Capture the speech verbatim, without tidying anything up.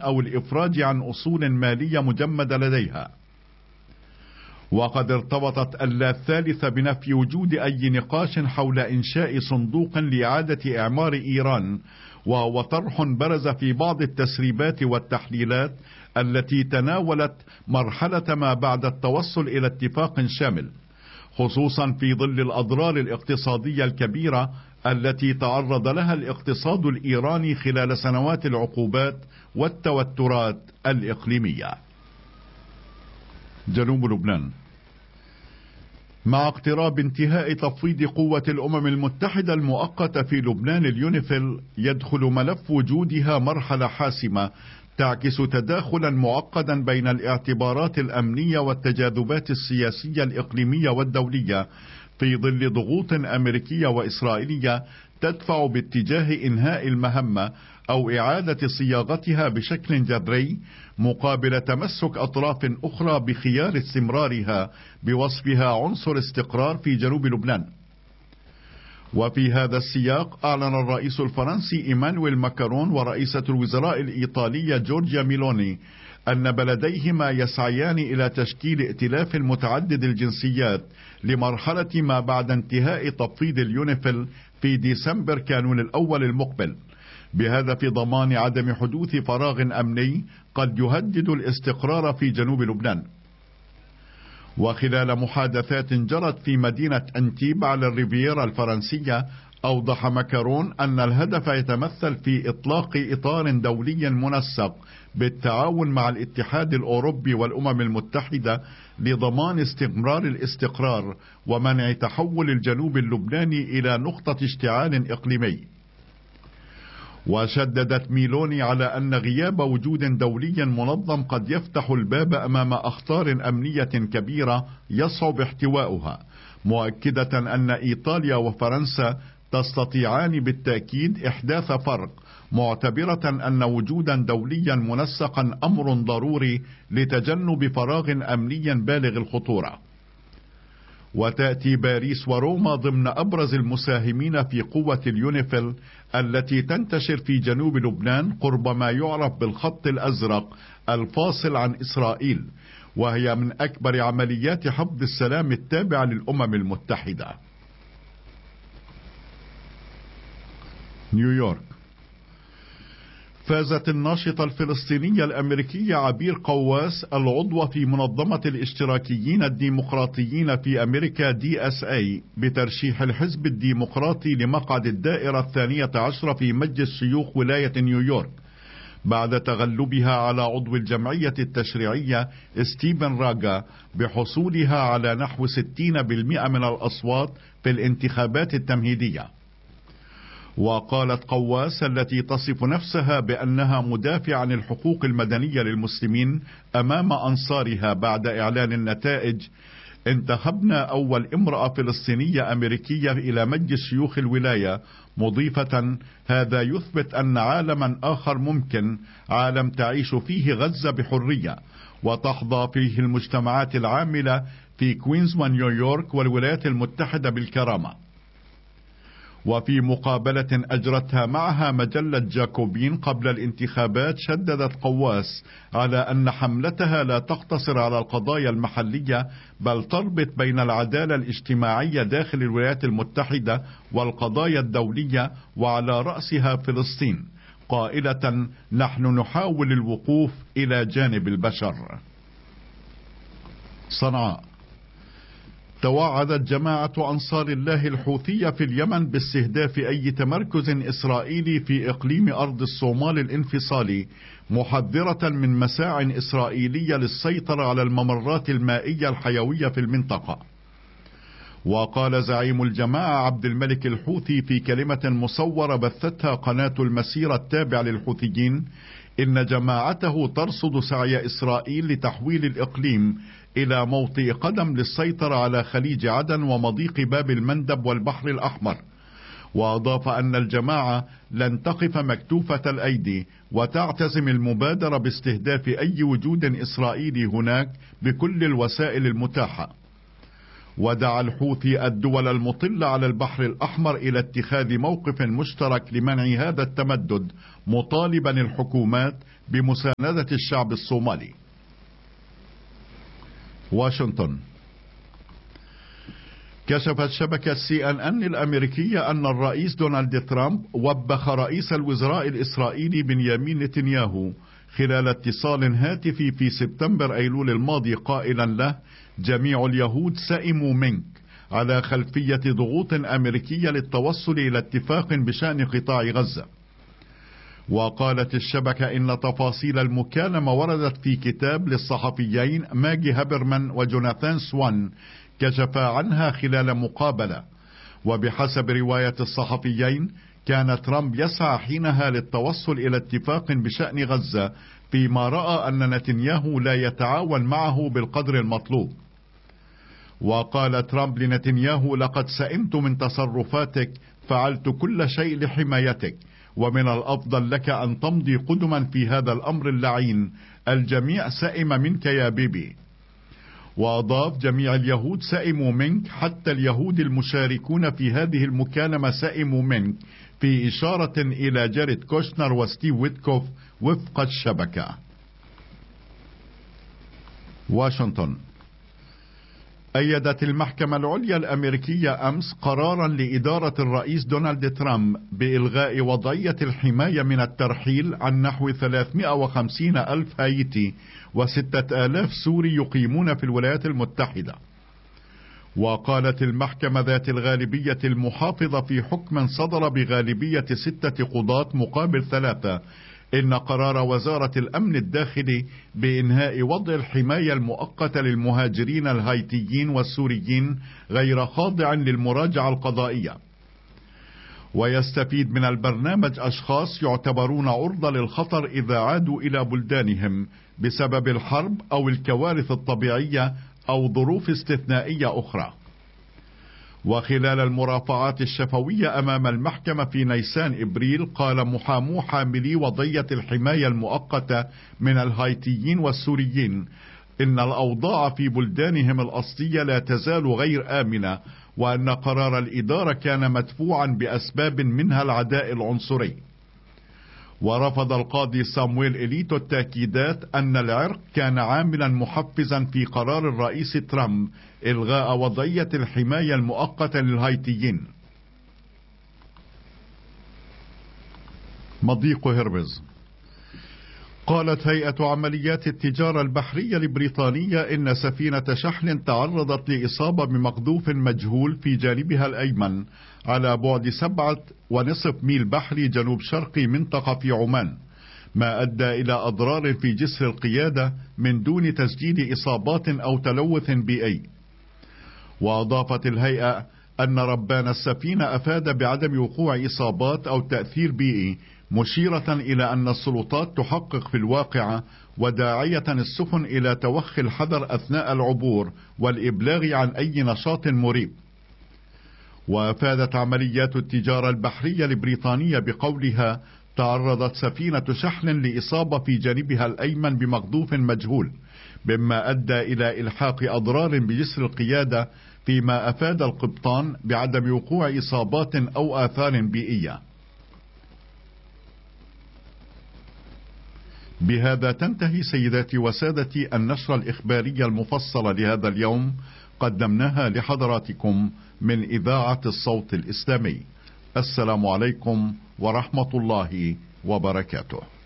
أو الإفراج عن أصول مالية مجمدة لديها. وقد ارتبطت اللا الثالثة بنفي وجود أي نقاش حول إنشاء صندوق لإعادة إعمار إيران، وهو طرح برز في بعض التسريبات والتحليلات التي تناولت مرحلة ما بعد التوصل إلى اتفاق شامل، خصوصا في ظل الأضرار الاقتصادية الكبيرة التي تعرض لها الاقتصاد الإيراني خلال سنوات العقوبات والتوترات الإقليمية. جنوب لبنان. مع اقتراب انتهاء تفويض قوة الأمم المتحدة المؤقتة في لبنان اليونيفيل، يدخل ملف وجودها مرحلة حاسمة تعكس تداخلا معقدا بين الاعتبارات الأمنية والتجاذبات السياسية الإقليمية والدولية، في ظل ضغوط أمريكية وإسرائيلية تدفع باتجاه إنهاء المهمة أو إعادة صياغتها بشكل جذري، مقابل تمسك أطراف أخرى بخيار استمرارها بوصفها عنصر استقرار في جنوب لبنان. وفي هذا السياق، أعلن الرئيس الفرنسي إيمانويل ماكرون ورئيسة الوزراء الإيطالية جورجيا ميلوني أن بلديهما يسعيان إلى تشكيل ائتلاف متعدد الجنسيات لمرحلة ما بعد انتهاء تفويض اليونيفيل في ديسمبر كانون الأول المقبل، بهدف ضمان عدم حدوث فراغ أمني قد يهدد الاستقرار في جنوب لبنان. وخلال محادثات جرت في مدينة أنتيب على الريفيرا الفرنسية، أوضح ماكرون أن الهدف يتمثل في إطلاق إطار دولي منسق بالتعاون مع الاتحاد الأوروبي والأمم المتحدة لضمان استمرار الاستقرار ومنع تحول الجنوب اللبناني إلى نقطة اشتعال إقليمي. وشددت ميلوني على أن غياب وجود دولي منظم قد يفتح الباب أمام أخطار أمنية كبيرة يصعب احتواؤها، مؤكدة أن إيطاليا وفرنسا تستطيعان بالتأكيد إحداث فرق، معتبرة أن وجودا دوليا منسقا أمر ضروري لتجنب فراغ أمني بالغ الخطورة. وتأتي باريس وروما ضمن أبرز المساهمين في قوة اليونيفيل التي تنتشر في جنوب لبنان قرب ما يعرف بالخط الأزرق الفاصل عن إسرائيل، وهي من أكبر عمليات حفظ السلام التابعة للأمم المتحدة. نيويورك. فازت الناشطة الفلسطينية الأمريكية عبير قواس العضوة في منظمة الاشتراكيين الديمقراطيين في أمريكا دي اس اي بترشيح الحزب الديمقراطي لمقعد الدائرة الثانية عشر في مجلس شيوخ ولاية نيويورك، بعد تغلبها على عضو الجمعية التشريعية ستيفن راجا بحصولها على نحو ستين بالمئة من الأصوات في الانتخابات التمهيدية. وقالت قواس التي تصف نفسها بأنها مدافع عن الحقوق المدنية للمسلمين أمام أنصارها بعد إعلان النتائج: انتخبنا أول امرأة فلسطينية أمريكية إلى مجلس شيوخ الولاية، مضيفة هذا يثبت أن عالما آخر ممكن، عالم تعيش فيه غزة بحرية وتحظى فيه المجتمعات العاملة في كوينز ونيويورك والولايات المتحدة بالكرامة. وفي مقابلة أجرتها معها مجلة جاكوبين قبل الانتخابات، شددت قواس على أن حملتها لا تقتصر على القضايا المحلية، بل تربط بين العدالة الاجتماعية داخل الولايات المتحدة والقضايا الدولية، وعلى رأسها فلسطين، قائلة: نحن نحاول الوقوف إلى جانب البشر. صنعاء. توعدت جماعة أنصار الله الحوثية في اليمن باستهداف أي تمركز إسرائيلي في إقليم أرض الصومال الانفصالي، محذرة من مساع إسرائيلية للسيطرة على الممرات المائية الحيوية في المنطقة. وقال زعيم الجماعة عبد الملك الحوثي في كلمة مصورة بثتها قناة المسيرة التابعة للحوثيين إن جماعته ترصد سعي إسرائيل لتحويل الإقليم إلى موطئ قدم للسيطرة على خليج عدن ومضيق باب المندب والبحر الأحمر. وأضاف أن الجماعة لن تقف مكتوفة الأيدي وتعتزم المبادرة باستهداف أي وجود إسرائيلي هناك بكل الوسائل المتاحة. ودعا الحوثي الدول المطلة على البحر الأحمر إلى اتخاذ موقف مشترك لمنع هذا التمدد، مطالبا الحكومات بمساندة الشعب الصومالي. واشنطن. كشفت شبكة سي ان ان الأمريكية أن الرئيس دونالد ترامب وبخ رئيس الوزراء الإسرائيلي بنيامين نتنياهو خلال اتصال هاتفي في سبتمبر أيلول الماضي قائلا له: جميع اليهود سئموا منك، على خلفية ضغوط أمريكية للتوصل إلى اتفاق بشأن قطاع غزة. وقالت الشبكة إن تفاصيل المكالمة وردت في كتاب للصحفيين ماجي هابرمان وجوناثان سوان كشفا عنها خلال مقابلة. وبحسب رواية الصحفيين كان ترامب يسعى حينها للتوصل إلى اتفاق بشأن غزة، فيما رأى أن نتنياهو لا يتعاون معه بالقدر المطلوب. وقال ترامب لنتنياهو: لقد سئمت من تصرفاتك، فعلت كل شيء لحمايتك، ومن الأفضل لك أن تمضي قدما في هذا الأمر اللعين، الجميع سئم منك يا بيبي. وأضاف: جميع اليهود سئموا منك، حتى اليهود المشاركون في هذه المكالمة سئموا منك، في إشارة إلى جاريد كوشنر وستيف ويتكوف وفق الشبكة. واشنطن. أيدت المحكمة العليا الأمريكية أمس قرارا لإدارة الرئيس دونالد ترامب بإلغاء وضعية الحماية من الترحيل عن نحو ثلاثمائة وخمسين ألف هايتي وستة آلاف سوري يقيمون في الولايات المتحدة. وقالت المحكمة ذات الغالبية المحافظة في حكم صدر بغالبية ستة قضاة مقابل ثلاثة إن قرار وزارة الأمن الداخلي بإنهاء وضع الحماية المؤقتة للمهاجرين الهايتيين والسوريين غير خاضع للمراجعة القضائية. ويستفيد من البرنامج أشخاص يعتبرون عرضة للخطر إذا عادوا إلى بلدانهم بسبب الحرب أو الكوارث الطبيعية أو ظروف استثنائية أخرى. وخلال المرافعات الشفوية أمام المحكمة في نيسان إبريل، قال محامو حاملي وضعية الحماية المؤقتة من الهايتيين والسوريين إن الأوضاع في بلدانهم الأصلية لا تزال غير آمنة، وأن قرار الإدارة كان مدفوعا بأسباب منها العداء العنصري. ورفض القاضي سامويل إليتو التأكيدات أن العرق كان عاملا محفزا في قرار الرئيس ترامب إلغاء وضعية الحماية المؤقتة للهايتيين. مضيق هرمز. قالت هيئة عمليات التجارة البحرية البريطانية إن سفينة شحن تعرضت لإصابة بمقذوف مجهول في جانبها الأيمن على بعد سبعة ونصف ميل بحري جنوب شرقي منطقة في عمان، ما أدى إلى أضرار في جسر القيادة من دون تسجيل إصابات أو تلوث بيئي. وأضافت الهيئة أن ربان السفينة أفاد بعدم وقوع إصابات أو تأثير بيئي، مشيرة إلى أن السلطات تحقق في الواقعة، وداعية السفن إلى توخي الحذر أثناء العبور والإبلاغ عن أي نشاط مريب. وأفادت عمليات التجارة البحرية البريطانية بقولها: تعرضت سفينة شحن لإصابة في جانبها الأيمن بمقذوف مجهول، مما أدى إلى إلحاق أضرار بجسر القيادة، فيما أفاد القبطان بعدم وقوع إصابات أو آثار بيئية. بهذا تنتهي سيداتي وسادتي النشرة الإخبارية المفصلة لهذا اليوم، قدمناها لحضراتكم من إذاعة الصوت الإسلامي. السلام عليكم ورحمة الله وبركاته.